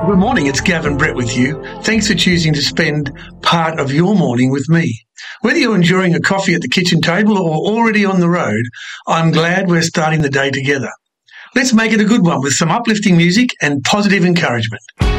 Good morning, it's Gavin Brett with you. Thanks for choosing to spend part of your morning with me. Whether you're enjoying a coffee at the kitchen table or already on the road, I'm glad we're starting the day together. Let's make it a good one with some uplifting music and positive encouragement.